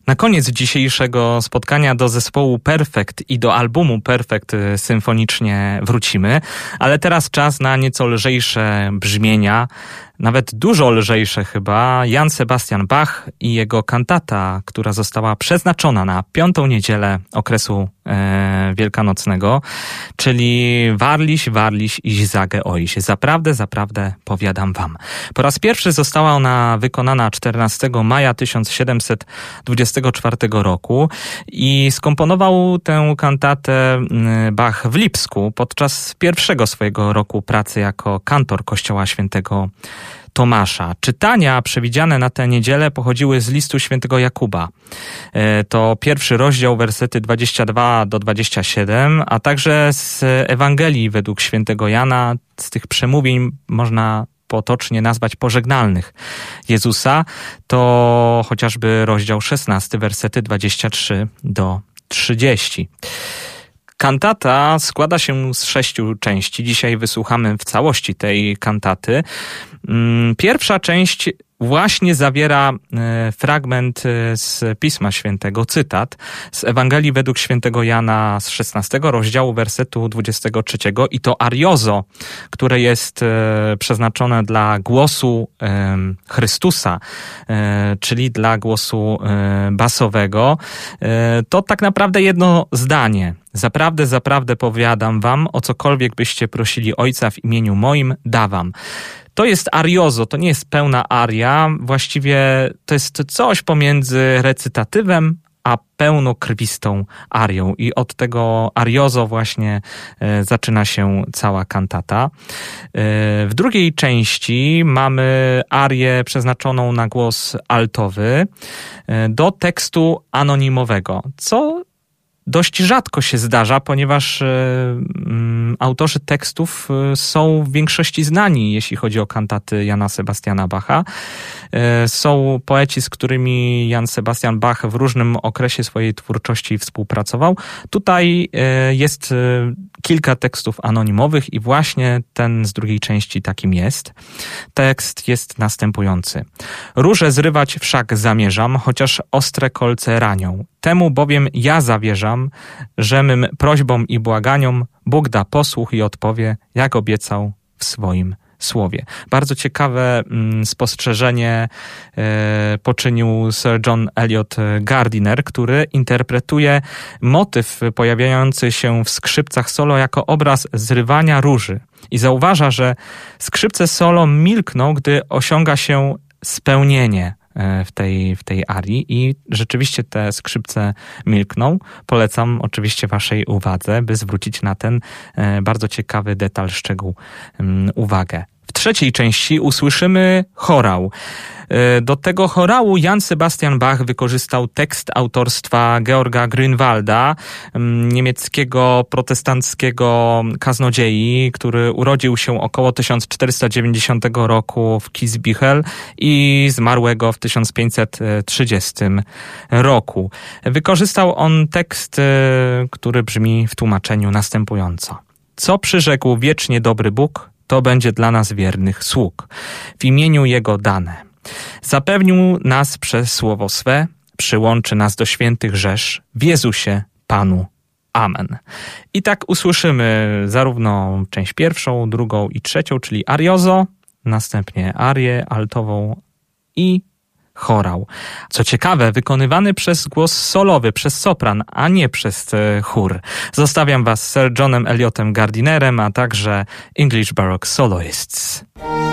Na koniec dzisiejszego spotkania do zespołu Perfect i do albumu Perfect symfonicznie wrócimy, ale teraz czas na nieco lżejsze brzmienia, nawet dużo lżejsze chyba. Jan Sebastian Bach i jego kantata, która została przeznaczona na 5. niedzielę okresu wielkanocnego, czyli Warlich, warlich, ich sage euch. Zaprawdę, zaprawdę powiadam wam. Po raz pierwszy została ona wykonana 14 maja 1724 roku i skomponował tę kantatę Bach w Lipsku podczas pierwszego swojego roku pracy jako kantor Kościoła Świętego Tomasza. Czytania przewidziane na tę niedzielę pochodziły z listu świętego Jakuba. To 1 rozdział, wersety 22 do 27, a także z Ewangelii według świętego Jana, z tych przemówień można potocznie nazwać pożegnalnych Jezusa, to chociażby rozdział 16, wersety 23 do 30. Kantata składa się z 6 części. Dzisiaj wysłuchamy w całości tej kantaty. Pierwsza część właśnie zawiera fragment z Pisma Świętego, cytat z Ewangelii według świętego Jana z 16 rozdziału, wersetu 23 i to ariozo, które jest przeznaczone dla głosu Chrystusa, czyli dla głosu basowego. To tak naprawdę jedno zdanie. Zaprawdę, zaprawdę powiadam wam, o cokolwiek byście prosili Ojca w imieniu moim, dawam. To jest ariozo, to nie jest pełna aria, właściwie to jest coś pomiędzy recytatywem a pełnokrwistą arią i od tego ariozo właśnie zaczyna się cała kantata. W drugiej części mamy arię przeznaczoną na głos altowy do tekstu anonimowego, co dość rzadko się zdarza, ponieważ autorzy tekstów są w większości znani, jeśli chodzi o kantaty Jana Sebastiana Bacha. Są poeci, z którymi Jan Sebastian Bach w różnym okresie swojej twórczości współpracował. Tutaj jest kilka tekstów anonimowych i właśnie ten z drugiej części takim jest. Tekst jest następujący. Róże zrywać wszak zamierzam, chociaż ostre kolce ranią. Temu bowiem ja zawierzam, że mym prośbom i błaganiom Bóg da posłuch i odpowie, jak obiecał w swoim słowie. Bardzo ciekawe spostrzeżenie poczynił Sir John Eliot Gardiner, który interpretuje motyw pojawiający się w skrzypcach solo jako obraz zrywania róży. I zauważa, że skrzypce solo milkną, gdy osiąga się spełnienie w tej arii i rzeczywiście te skrzypce milkną. Polecam oczywiście waszej uwadze, by zwrócić na ten bardzo ciekawy detal, szczegół uwagę. W trzeciej części usłyszymy chorał. Do tego chorału Jan Sebastian Bach wykorzystał tekst autorstwa Georga Grünwalda, niemieckiego protestanckiego kaznodziei, który urodził się około 1490 roku w Kitzbühel i zmarłego w 1530 roku. Wykorzystał on tekst, który brzmi w tłumaczeniu następująco. Co przyrzekł wiecznie dobry Bóg, to będzie dla nas wiernych sług. W imieniu Jego dane. Zapewnił nas przez słowo swe, przyłączy nas do świętych rzesz, w Jezusie Panu. Amen. I tak usłyszymy zarówno część pierwszą, drugą i trzecią, czyli ariozo, następnie arię altową i chorał. Co ciekawe, wykonywany przez głos solowy, przez sopran, a nie przez chór. Zostawiam was z Sir Johnem Eliotem Gardinerem, a także English Baroque Soloists.